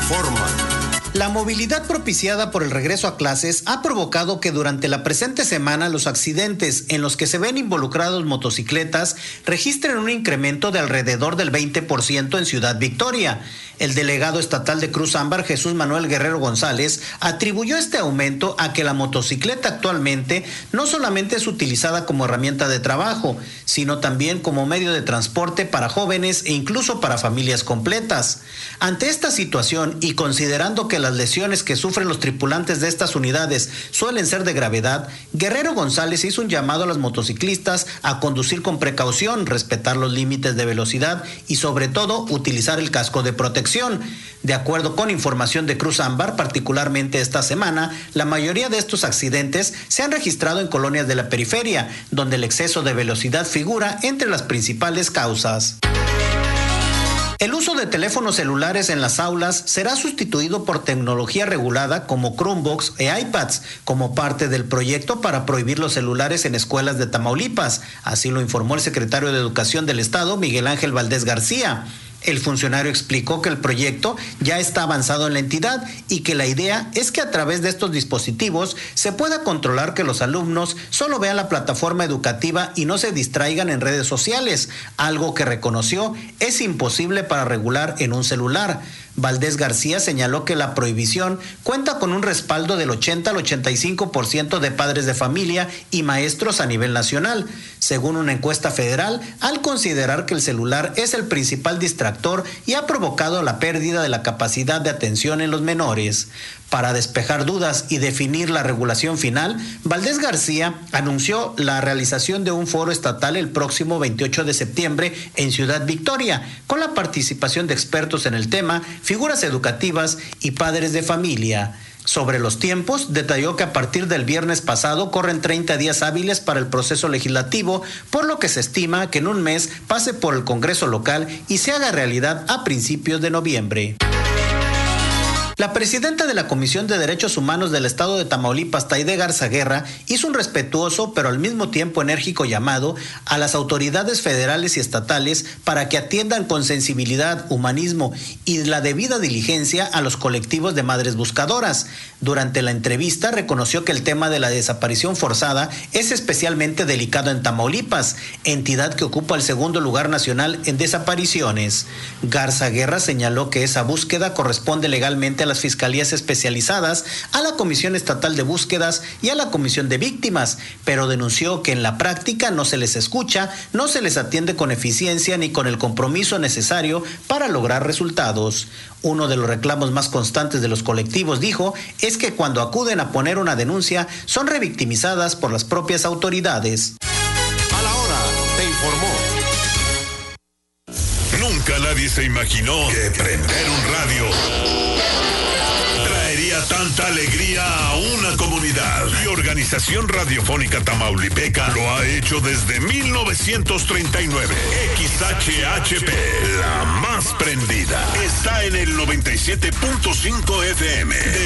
informa. La movilidad propiciada por el regreso a clases ha provocado que durante la presente semana los accidentes en los que se ven involucrados motocicletas registren un incremento de alrededor del 20% en Ciudad Victoria. El delegado estatal de Cruz Ámbar, Jesús Manuel Guerrero González, atribuyó este aumento a que la motocicleta actualmente no solamente es utilizada como herramienta de trabajo, sino también como medio de transporte para jóvenes e incluso para familias completas. Ante esta situación y considerando que las lesiones que sufren los tripulantes de estas unidades suelen ser de gravedad, Guerrero González hizo un llamado a los motociclistas a conducir con precaución, respetar los límites de velocidad y sobre todo utilizar el casco de protección. De acuerdo con información de Cruz Ámbar, particularmente esta semana, la mayoría de estos accidentes se han registrado en colonias de la periferia, donde el exceso de velocidad figura entre las principales causas. El uso de teléfonos celulares en las aulas será sustituido por tecnología regulada como Chromebooks e iPads, como parte del proyecto para prohibir los celulares en escuelas de Tamaulipas. Así lo informó el secretario de Educación del Estado, Miguel Ángel Valdés García. El funcionario explicó que el proyecto ya está avanzado en la entidad y que la idea es que a través de estos dispositivos se pueda controlar que los alumnos solo vean la plataforma educativa y no se distraigan en redes sociales, algo que reconoció es imposible para regular en un celular. Valdés García señaló que la prohibición cuenta con un respaldo del 80 al 85% de padres de familia y maestros a nivel nacional, según una encuesta federal, al considerar que el celular es el principal distractor y ha provocado la pérdida de la capacidad de atención en los menores. Para despejar dudas y definir la regulación final, Valdés García anunció la realización de un foro estatal el próximo 28 de septiembre en Ciudad Victoria, con la participación de expertos en el tema, figuras educativas y padres de familia. Sobre los tiempos, detalló que a partir del viernes pasado corren 30 días hábiles para el proceso legislativo, por lo que se estima que en un mes pase por el Congreso local y se haga realidad a principios de noviembre. La presidenta de la Comisión de Derechos Humanos del Estado de Tamaulipas, Taide Garza Guerra, hizo un respetuoso pero al mismo tiempo enérgico llamado a las autoridades federales y estatales para que atiendan con sensibilidad, humanismo y la debida diligencia a los colectivos de madres buscadoras. Durante la entrevista reconoció que el tema de la desaparición forzada es especialmente delicado en Tamaulipas, entidad que ocupa el segundo lugar nacional en desapariciones. Garza Guerra señaló que esa búsqueda corresponde legalmente a las fiscalías especializadas, a la Comisión Estatal de Búsquedas y a la Comisión de Víctimas, pero denunció que en la práctica no se les escucha, no se les atiende con eficiencia ni con el compromiso necesario para lograr resultados. Uno de los reclamos más constantes de los colectivos, dijo, es que cuando acuden a poner una denuncia son revictimizadas por las propias autoridades. A la hora, te informó. Nunca nadie se imaginó que prender un radio traería tanta alegría a una comunidad. Y Organización Radiofónica Tamaulipeca lo ha hecho desde 1939. XHHP, la más prendida, está en el 97.5 FM.